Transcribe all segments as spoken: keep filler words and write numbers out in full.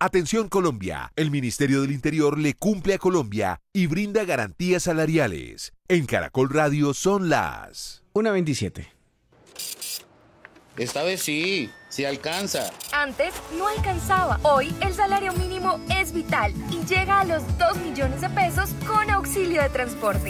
Atención Colombia, el Ministerio del Interior le cumple a Colombia y brinda garantías salariales. En Caracol Radio son las una veintisiete. Esta vez sí, sí alcanza. Antes no alcanzaba. Hoy el salario mínimo es vital y llega a los dos millones de pesos con auxilio de transporte.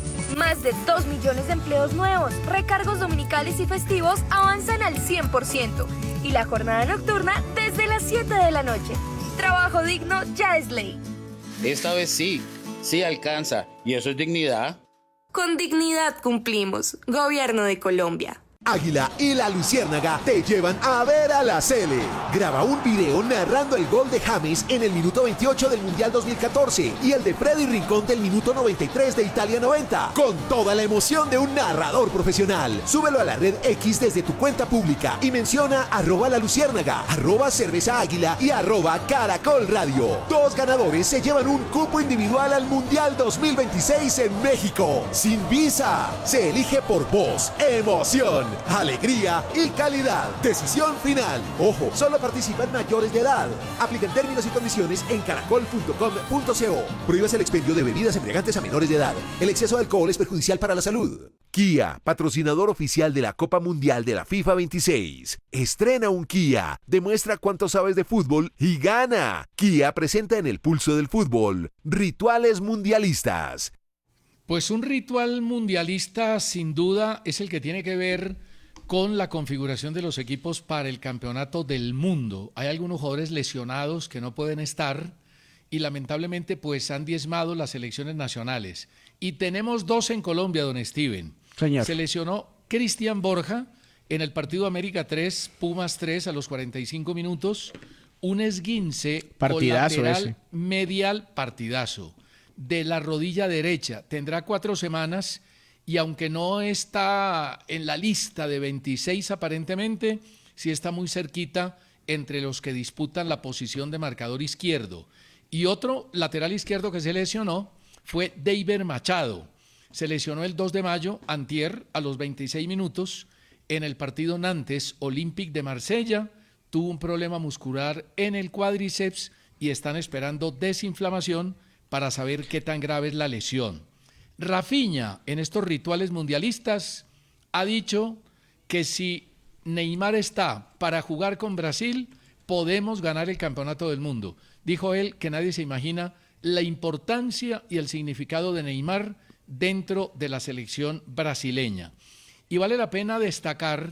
Más de dos millones de empleos nuevos, recargos dominicales y festivos avanzan al cien por ciento y la jornada nocturna desde las siete de la noche. Trabajo digno ya es ley. Esta vez sí, sí alcanza. ¿Y eso es dignidad? Con dignidad cumplimos. Gobierno de Colombia. Águila y la Luciérnaga te llevan a ver a la Sele. Graba un video narrando el gol de James en el minuto veintiocho del Mundial dos mil catorce y el de Freddy Rincón del minuto noventa y tres de Italia noventa, con toda la emoción de un narrador profesional. Súbelo a la red X desde tu cuenta pública y menciona arroba la Luciérnaga, arroba cerveza águila y arroba Caracol Radio. Dos ganadores se llevan un cupo individual al Mundial dos mil veintiséis en México. Sin visa. Se elige por voz, emoción, alegría y calidad. Decisión final. Ojo, solo participan mayores de edad. Aplican términos y condiciones en caracol punto com punto co. Prohíbas el expendio de bebidas embriagantes a menores de edad. El exceso de alcohol es perjudicial para la salud. Kia, patrocinador oficial de la Copa Mundial de la FIFA veintiséis. Estrena un Kia, demuestra cuánto sabes de fútbol y gana. Kia presenta en el pulso del fútbol rituales mundialistas. Pues un ritual mundialista sin duda es el que tiene que ver con la configuración de los equipos para el campeonato del mundo. Hay algunos jugadores lesionados que no pueden estar y lamentablemente pues han diezmado las selecciones nacionales. Y tenemos dos en Colombia, don Steven. Señor. Se lesionó Cristian Borja en el partido América tres, Pumas tres a los cuarenta y cinco minutos. Un esguince partidazo colateral ese. medial, partidazo, de la rodilla derecha. Tendrá cuatro semanas y aunque no está en la lista de veintiséis aparentemente, sí está muy cerquita entre los que disputan la posición de marcador izquierdo. Y otro lateral izquierdo que se lesionó fue Deiber Machado. Se lesionó el dos de mayo, antier, a los veintiséis minutos, en el partido Nantes Olympique de Marsella. Tuvo un problema muscular en el cuádriceps y están esperando desinflamación para saber qué tan grave es la lesión. Rafinha, en estos rituales mundialistas, ha dicho que si Neymar está para jugar con Brasil, podemos ganar el campeonato del mundo. Dijo él que nadie se imagina la importancia y el significado de Neymar dentro de la selección brasileña. Y vale la pena destacar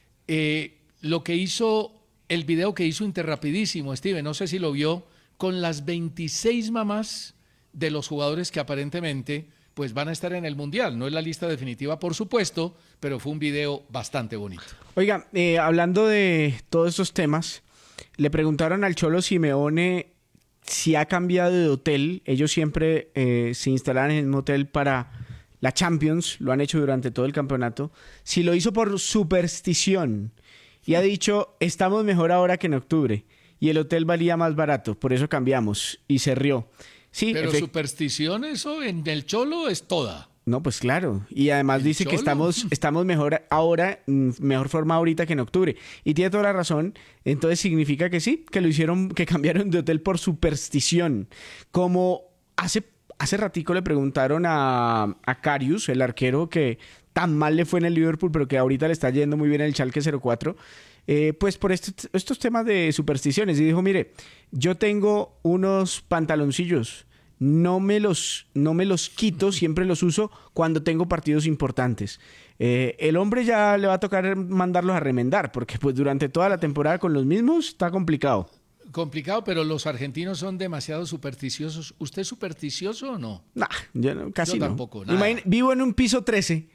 eh, lo que hizo, el video que hizo Interrapidísimo, Steven, no sé si lo vio, con las veintiséis mamás de los jugadores que aparentemente pues van a estar en el Mundial. No es la lista definitiva, por supuesto, pero fue un video bastante bonito. Oiga, eh, hablando de todos estos temas, le preguntaron al Cholo Simeone si ha cambiado de hotel. Ellos siempre eh, se instalan en un hotel para la Champions, lo han hecho durante todo el campeonato. Si lo hizo por superstición y ha dicho, estamos mejor ahora que en octubre y el hotel valía más barato, por eso cambiamos, y se rió. Sí, pero efect- superstición, eso en el Cholo es toda. No, pues claro. Y además ¿El dice Cholo? que estamos, estamos mejor ahora, mejor forma ahorita que en octubre. Y tiene toda la razón. Entonces significa que sí, que lo hicieron, que cambiaron de hotel por superstición. Como hace, hace ratico le preguntaron a, a Karius, el arquero que tan mal le fue en el Liverpool, pero que ahorita le está yendo muy bien en el Schalke cero cuatro. Eh, pues por estos, estos temas de supersticiones. Y dijo, mire, yo tengo unos pantaloncillos, no me los, no me los quito, siempre los uso cuando tengo partidos importantes. Eh, el hombre ya le va a tocar mandarlos a remendar, porque pues durante toda la temporada con los mismos está complicado. Complicado, pero los argentinos son demasiado supersticiosos. ¿Usted es supersticioso o no? Nah, yo no, casi Yo no. tampoco, nada. Imagina, vivo en un piso trece.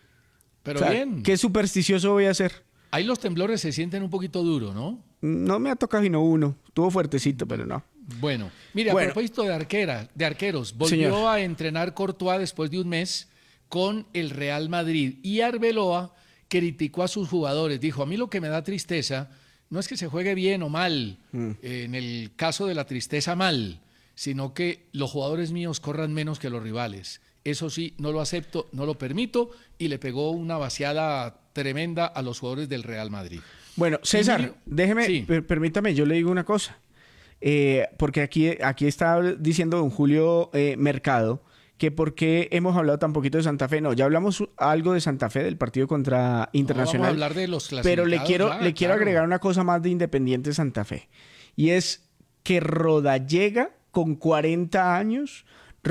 Pero O sea, bien. ¿qué supersticioso voy a hacer? Ahí los temblores se sienten un poquito duros, ¿no? No me ha tocado sino uno. Estuvo fuertecito, pero no. Bueno, mire, Bueno. a propósito de, arquera, de arqueros, volvió Señor. a entrenar Courtois después de un mes con el Real Madrid. Y Arbeloa criticó a sus jugadores. Dijo, a mí lo que me da tristeza no es que se juegue bien o mal, mm. eh, en el caso de la tristeza mal, sino que los jugadores míos corran menos que los rivales. Eso sí, no lo acepto, no lo permito, y le pegó una vaciada tremenda a los jugadores del Real Madrid. Bueno, César, Emilio, déjeme, sí. per- permítame, yo le digo una cosa. eh, porque aquí, aquí está diciendo don Julio eh, Mercado que por qué hemos hablado tan poquito de Santa Fe. No, ya hablamos algo de Santa Fe, del partido contra Internacional. No, vamos a hablar de los clasificados. Pero le quiero, ya, le quiero claro. agregar una cosa más de Independiente Santa Fe. Y es que Rodallega, con cuarenta años,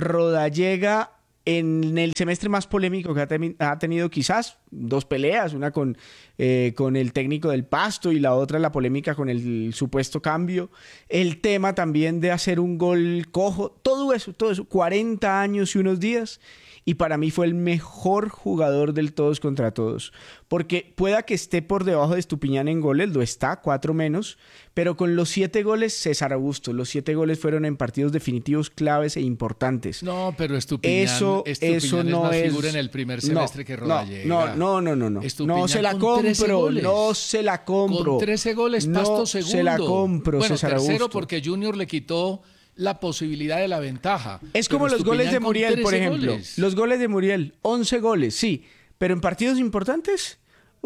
Rodallega en el semestre más polémico que ha, temi- ha tenido quizás, dos peleas, una con, eh, con el técnico del Pasto y la otra la polémica con el supuesto cambio, el tema también de hacer un gol cojo, todo eso, todo eso, cuarenta años y unos días, y para mí fue el mejor jugador del todos contra todos, porque pueda que esté por debajo de Estupiñán en goles, lo está, cuatro menos, pero con los siete goles César Augusto, los siete goles fueron en partidos definitivos claves e importantes. No, pero Estupiñán, Eso, Estupiñán eso es no más es figura en el primer semestre no, que Rodallega. No, no, no, no, no. Estupiñán No se la con trece compro, goles. no se la compro. Con trece goles, no Pasto segundo. se la compro, bueno, César tercero Augusto. porque Junior le quitó la posibilidad de la ventaja. Es como Pero los goles de Estupiñán con Muriel, por trece ejemplo. goles. Los goles de Muriel, once goles, sí. Pero en partidos importantes,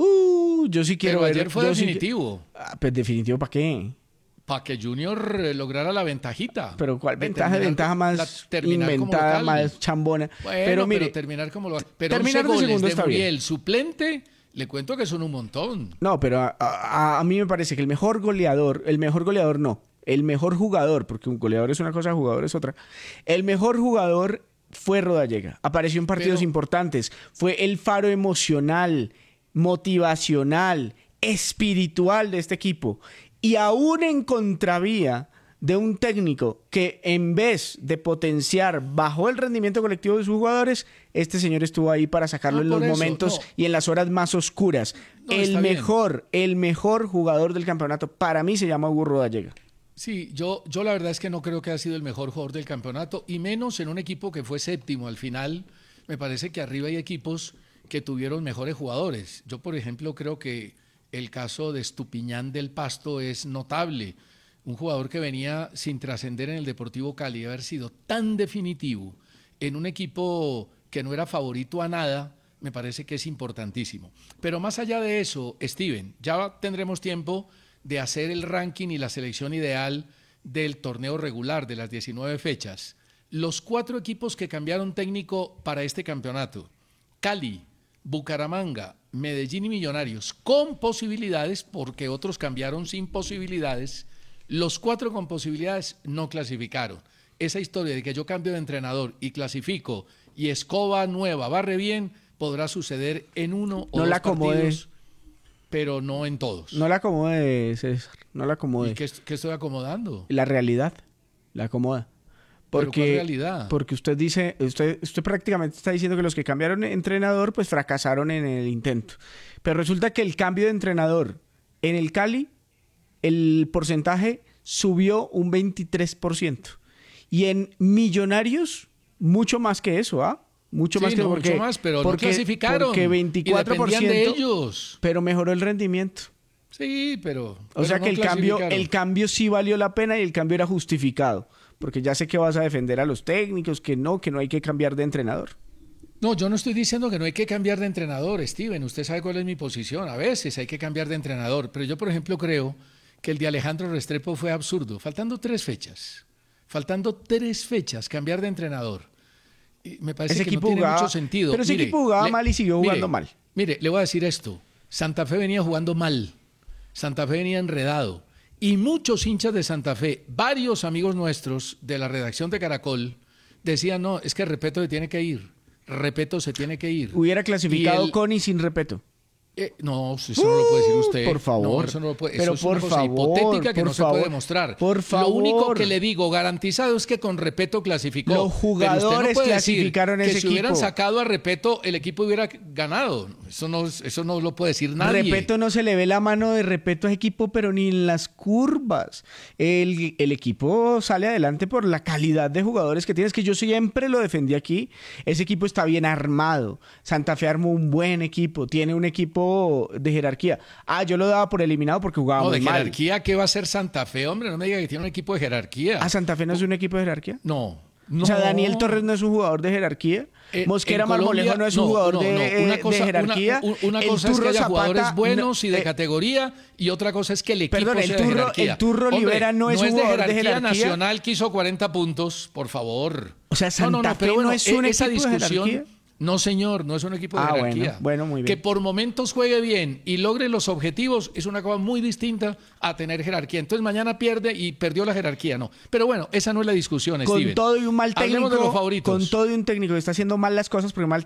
uh, yo sí quiero Pero ver. ayer fue yo sí definitivo. que- ah, pues definitivo, ¿para qué? Para que Junior eh, lograra la ventajita. Pero ¿cuál De ventaja? terminar- Ventaja la- más terminar como inventada, local. más chambona. Bueno, pero mire, terminar como lo Pero terminar once de goles segundo de está bien. Muriel, suplente, le cuento que son un montón. no, pero a, a- a mí me parece que el mejor goleador, el mejor goleador no, el mejor jugador, porque un goleador es una cosa, jugador es otra. El mejor jugador fue Rodallega. Apareció en partidos Pero- importantes. Fue el faro emocional, motivacional, espiritual de este equipo. Y aún en contravía de un técnico que en vez de potenciar bajó el rendimiento colectivo de sus jugadores, este señor estuvo ahí para sacarlo No, en los por eso, momentos no. y en las horas más oscuras. No, el está bien. mejor, el mejor jugador del campeonato para mí se llama Hugo Rodallega. Sí, yo, yo la verdad es que no creo que haya sido el mejor jugador del campeonato, y menos en un equipo que fue séptimo al final. Me parece que arriba hay equipos que tuvieron mejores jugadores. Yo, por ejemplo, creo que el caso de Estupiñán del Pasto es notable. Un jugador que venía sin trascender en el Deportivo Cali, haber sido tan definitivo en un equipo que no era favorito a nada, me parece que es importantísimo. Pero más allá de eso, Steven, ya tendremos tiempo de hacer el ranking y la selección ideal del torneo regular de las diecinueve fechas. Los cuatro equipos que cambiaron técnico para este campeonato: Cali, Bucaramanga, Medellín y Millonarios, con posibilidades, porque otros cambiaron sin posibilidades. Los cuatro con posibilidades no clasificaron. Esa historia de que yo cambio de entrenador y clasifico y escoba nueva barre bien, podrá suceder en uno o No dos la acomode. partidos, pero no en todos. No la acomode, César. No la acomode. ¿Y qué, qué estoy acomodando? La realidad la acomoda. ¿Pero Porque, cuál realidad? porque usted dice, usted, usted prácticamente está diciendo que los que cambiaron de entrenador pues fracasaron en el intento. Pero resulta que el cambio de entrenador en el Cali, el porcentaje subió un veintitrés por ciento. Y en Millonarios, mucho más que eso, ¿ah? Mucho Sí, más que no, porque, mucho más, pero porque, no clasificaron. Porque veinticuatro por y ciento, dependían de ellos. pero mejoró el rendimiento. Sí, pero... O pero sea no que el cambio, clasificaron. el cambio sí valió la pena y el cambio era justificado. Porque ya sé que vas a defender a los técnicos, que no, que no hay que cambiar de entrenador. No, yo no estoy diciendo que no hay que cambiar de entrenador, Steven. Usted sabe cuál es mi posición. A veces hay que cambiar de entrenador. Pero yo, por ejemplo, creo que el de Alejandro Restrepo fue absurdo. Faltando tres fechas. Faltando tres fechas, cambiar de entrenador. Y me parece Ese que equipo no tiene jugaba- mucho sentido. pero ese equipo jugaba mal y siguió jugando mal. Mire, le voy a decir esto. Santa Fe venía jugando mal. Santa Fe venía enredado. Y muchos hinchas de Santa Fe, varios amigos nuestros de la redacción de Caracol, decían, no, es que Repeto se tiene que ir. Repeto se tiene que ir. Hubiera clasificado Y el- con y sin Repeto. Eh, no, eso no lo puede decir usted. por favor. No, eso no lo puede. Pero eso es por una cosa favor, hipotética que por no se favor, puede demostrar. por favor. Lo único que le digo garantizado es que con Repeto clasificó. Los Pero usted jugadores no puede decir clasificaron que ese si hubieran equipo. sacado a Repeto, el equipo hubiera ganado. Eso no, eso no lo puede decir nadie. Repeto, no se le ve la mano de Repeto a ese equipo, pero ni en las curvas. El, el equipo sale adelante por la calidad de jugadores que tiene. Es que yo siempre lo defendí aquí. Ese equipo está bien armado. Santa Fe armó un buen equipo. Tiene un equipo de jerarquía. Ah, yo lo daba por eliminado porque jugaba No, muy de mal. jerarquía, ¿qué va a ser Santa Fe? Hombre, no me diga que tiene un equipo de jerarquía. ¿Ah, Santa Fe no es un equipo de jerarquía? No, No. O sea, Daniel Torres no es un jugador de jerarquía. Eh, Mosquera en Colombia, Marmolejo no es un no, jugador no, de, no. Una eh, cosa, de jerarquía. Una, una El cosa es que Turro haya Zapata, jugadores buenos no, y de eh, categoría, y otra cosa es que el equipo perdón, el sea Turro- de jerarquía. el Turro Hombre, Olivera no es un de jugador de jerarquía jerarquía. nacional que hizo cuarenta puntos, por favor. O sea, Santa no, no, no, Fe pero bueno, no es un esa equipo de discusión, jerarquía. no, señor, no es un equipo de Ah, jerarquía. bueno, bueno, muy bien. Que por momentos juegue bien y logre los objetivos es una cosa muy distinta a tener jerarquía. Entonces mañana pierde y perdió la jerarquía, no. Pero bueno, esa no es la discusión, Con Steven. todo y un mal técnico, Hablemos de los favoritos. con todo y un técnico que está haciendo mal las cosas, porque mal